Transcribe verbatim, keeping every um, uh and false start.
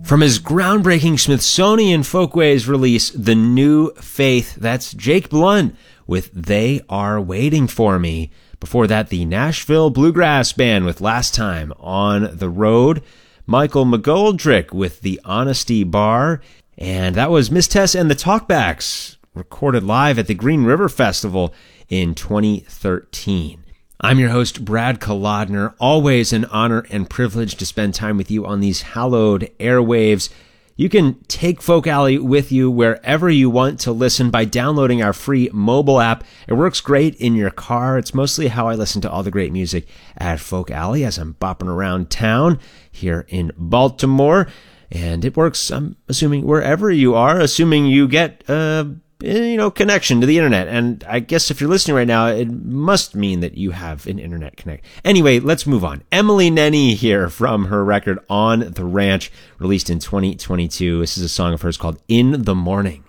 From his groundbreaking Smithsonian Folkways release, The New Faith, that's Jake Blunt with They Are Waiting For Me. Before that, the Nashville Bluegrass Band with Last Time on the Road. Michael McGoldrick with The Honesty Bar. And that was Miss Tess and the Talkbacks, recorded live at the Green River Festival in twenty thirteen. I'm your host, Brad Kolodner. Always an honor and privilege to spend time with you on these hallowed airwaves. You can take Folk Alley with you wherever you want to listen by downloading our free mobile app. It works great in your car. It's mostly how I listen to all the great music at Folk Alley as I'm bopping around town here in Baltimore. And it works, I'm assuming, wherever you are, assuming you get uh you know, connection to the internet. And I guess if you're listening right now, it must mean that you have an internet connect. Anyway, let's move on. Emily Nenny here from her record On the Ranch, released in twenty twenty-two. This is a song of hers called In the Morning.